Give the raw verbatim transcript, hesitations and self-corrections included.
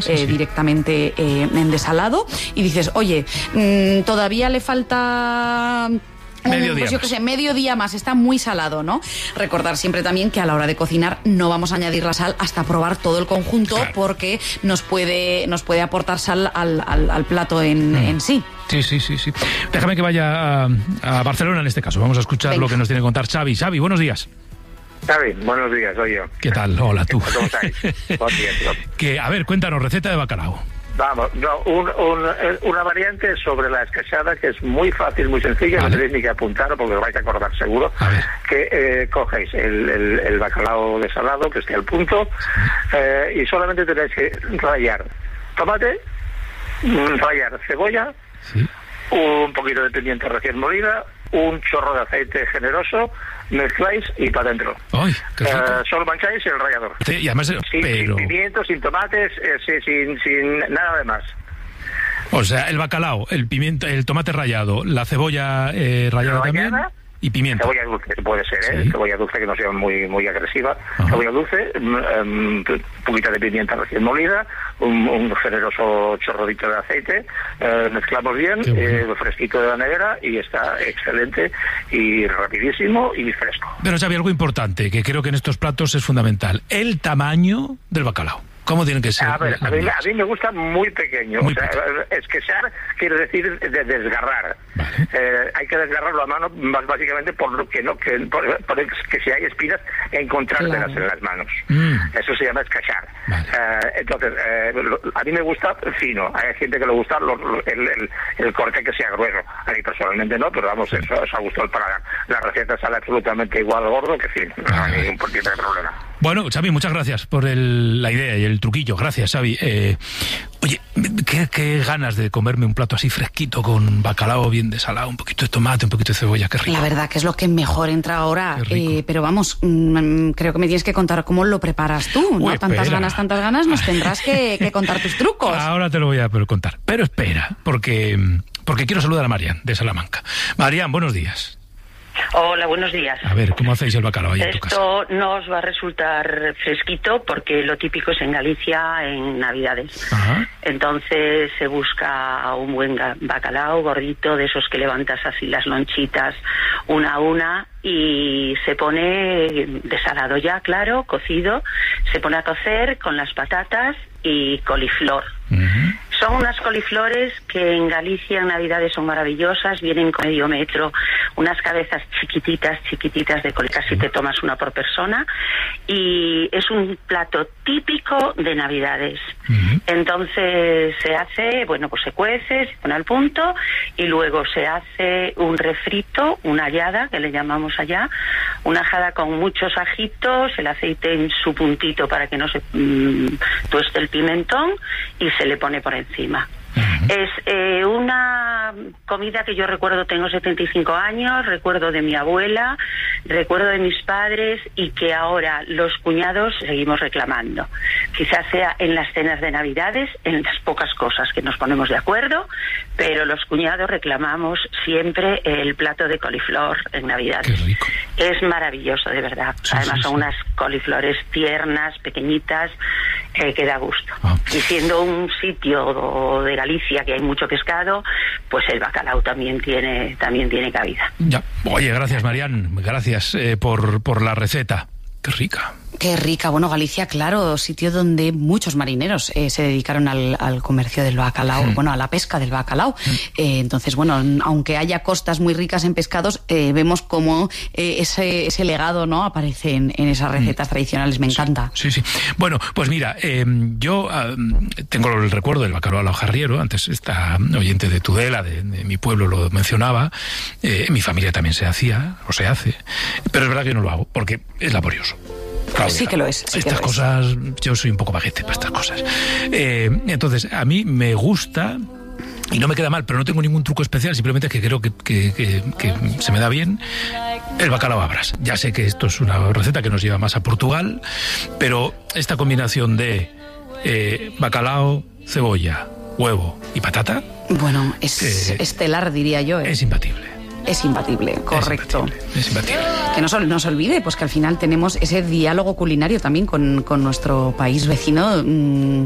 sí, eh, sí. directamente eh, en desalado, y dices, oye, mmm, todavía le falta... Medio día pues yo más. qué sé, medio día más, está muy salado, ¿no? Recordar siempre también que a la hora de cocinar no vamos a añadir la sal hasta probar todo el conjunto, Claro. porque nos puede, nos puede aportar sal al, al, al plato en, Mm. en sí. Sí, sí, sí, sí. Déjame que vaya a, a Barcelona en este caso. Vamos a escuchar Venga. lo que nos tiene que contar Xavi. Xavi, buenos días. Xavi, buenos días, soy yo. ¿Qué tal? Hola, tú. ¿Cómo estáis? Buen día, tío. Que, a ver, cuéntanos, receta de bacalao. Vamos, no, un, un, una variante sobre la escachada que es muy fácil, muy sencilla, Vale. no tenéis ni que apuntar porque os vais a acordar seguro, A ver. que eh, cogéis el, el, el bacalao desalado, que esté al punto, eh, y solamente tenéis que rallar tomate, mm, rallar cebolla, Sí. un poquito de pimienta recién molida, un chorro de aceite generoso, mezcláis y para adentro. Ay, qué rico. Eh, solo mancháis el rallador. Sí, y además, Sin, pero... sin pimientos, sin tomates, eh, sin, sin, sin nada de más. O sea, el bacalao, el pimiento, el tomate rallado, la cebolla eh, rallada Rallada, también y pimiento. Cebolla dulce, puede ser, ¿eh? Sí. Cebolla dulce que no sea muy muy agresiva. Ajá. Cebolla dulce, un um, poquita de pimienta recién molida, un, un generoso chorrodito de aceite, eh, mezclamos bien, Qué bueno. eh, fresquito de la nevera y está excelente y rapidísimo y fresco. Pero Xavi, algo importante que creo que en estos platos es fundamental: el tamaño del bacalao. ¿Cómo tienen que ser? A ver, a las mí, migas? a mí me gusta muy pequeño. Muy o sea, pequeño. esquechar quiere decir de desgarrar. Vale. Eh, hay que desgarrarlo a mano más básicamente por lo que no que por, por que si hay espinas encontrárselas Claro. en las manos. Mm. Eso se llama escachar. Vale. Eh, entonces, eh, lo- a mí me gusta fino. Hay gente que le gusta lo- lo- el, el, el corte que sea grueso. A mí personalmente no, pero vamos, eso, eso ha gustado el paladar. La receta sale absolutamente igual gordo que fino. No hay Vale. ningún tipo de problema. Bueno, Xavi, muchas gracias por el- la idea y el truquillo. Gracias, Xavi. Eh, oye, ¿qué, qué ganas de comerme un plato así fresquito con bacalao bien desalado, un poquito de tomate, un poquito de cebolla, qué rico. La verdad que es lo que mejor entra ahora, Qué rico. eh, pero vamos, mm, creo que me tienes que contar cómo lo preparas tú, ¿no? Uy, Tantas espera. ganas, tantas ganas, nos tendrás que, que contar tus trucos. Ahora te lo voy a contar. Pero espera, porque, porque quiero saludar a Marian, de Salamanca. Marian, buenos días. Hola, buenos días. A ver, ¿cómo hacéis el bacalao ahí en tu casa? Esto no os va a resultar fresquito porque lo típico es en Galicia en Navidades. Ajá. Entonces se busca un buen ga- bacalao gordito, de esos que levantas así las lonchitas una a una, y se pone desalado ya, claro, cocido, se pone a cocer con las patatas y coliflor. Ujú. Son unas coliflores que en Galicia en Navidades son maravillosas, vienen con medio metro, unas cabezas chiquititas, chiquititas de col, casi te tomas una por persona, y es un plato típico de Navidades. Ujú. Entonces se hace, bueno, pues se cuece, se pone al punto, y luego se hace un refrito, una hallada, que le llamamos allá, una ajada con muchos ajitos, el aceite en su puntito para que no se mm, tueste el pimentón, y se le pone por encima. Es eh, una comida que yo recuerdo, tengo setenta y cinco años, recuerdo de mi abuela, recuerdo de mis padres, y que ahora los cuñados seguimos reclamando. Quizás sea en las cenas de Navidades, en las pocas cosas que nos ponemos de acuerdo, pero los cuñados reclamamos siempre el plato de coliflor en Navidades. Qué rico. Es maravilloso, de verdad. Sí, Además sí, son sí. unas coliflores tiernas, pequeñitas, eh, que da gusto. Ah. Y siendo un sitio de Galicia que hay mucho pescado, pues el bacalao también tiene también tiene cabida. Ya. Oye, gracias, Marian. Gracias eh, por, por la receta. Qué rica. Qué rica. Bueno, Galicia, claro, sitio donde muchos marineros eh, se dedicaron al, al comercio del bacalao, Mm. bueno, a la pesca del bacalao. Eh, entonces, bueno, aunque haya costas muy ricas en pescados, eh, vemos cómo eh, ese, ese legado, ¿no?, aparece en, en esas recetas tradicionales. Me encanta. Sí, sí. Bueno, pues mira, eh, yo eh, tengo el recuerdo del bacalao al hojarriero. Antes esta oyente de Tudela, de, de mi pueblo, lo mencionaba. Eh, mi familia también se hacía, o se hace. Pero es verdad que yo no lo hago, porque es laborioso. Claudia, Sí que lo es, sí que estas lo es. cosas, yo soy un poco baguete para estas cosas. Eh, entonces, a mí me gusta, y no me queda mal, pero no tengo ningún truco especial, simplemente que creo que, que, que, que se me da bien, el bacalao a bras. Ya sé que esto es una receta que nos lleva más a Portugal, pero esta combinación de eh, bacalao, cebolla, huevo y patata Bueno, es Eh, estelar, diría yo. ¿eh? es imbatible. Es imbatible, correcto. Es imbatible. Es imbatible. Que no, se- no se olvide, pues que al final tenemos ese diálogo culinario también con, con nuestro país vecino. mmm,